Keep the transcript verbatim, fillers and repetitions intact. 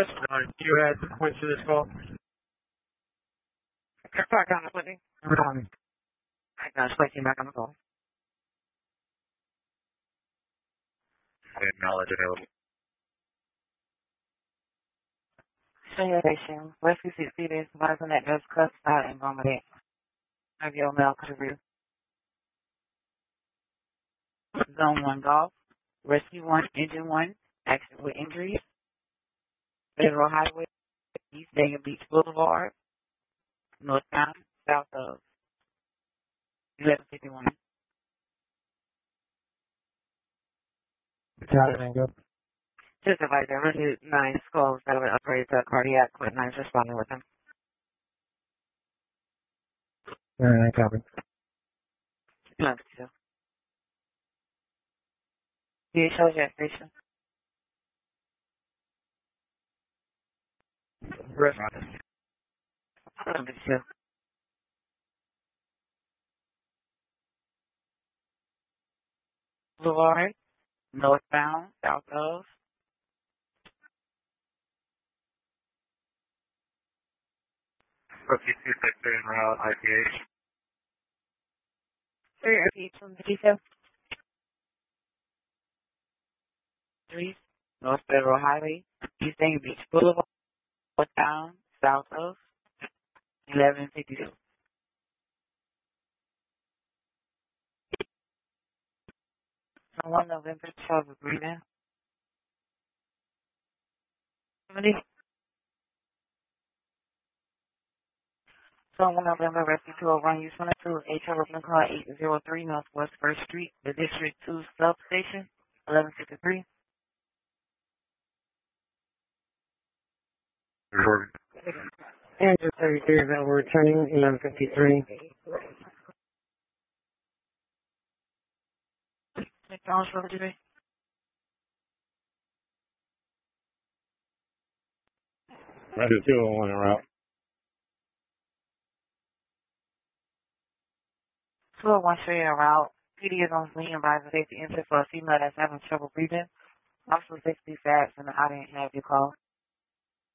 Press nine. You had points to this call. Back on the Whitney. Good morning. I got switching back on the call. And knowledge available. Station. Rescue six seaters. Advising that does classified and vomited. Have your mail review. Zone one golf. Rescue one, engine one. Accident with injuries. Federal Highway. East Dania Beach Boulevard. Northbound. South of eleven fifty-one. Battalion Tango. Just advise there were nine skulls that were upgraded to cardiac with nine responding with them. Very nice copy. Love you. D H O jet station. Press Love you. Boulevard. Northbound. South of. Rookie two six three en route, I P H. Three R P from the detail. Three. North Federal Highway. East Dania Beach Boulevard. Northbound. South of. eleven fifty-two. So one November twelve agreement. Somebody. So one November Rescue two oh one, use one two H O open car eight oh three Northwest First Street, the District two substation, eleven fifty-three. Recording. Engine thirty-three that we're returning, eleven fifty-three. McDonald's for today. Rescue two oh one en route. two oh one straight en route. P D is on scene, advising safety incident for a female that's having trouble breathing. Also sixty facts and I didn't have your call.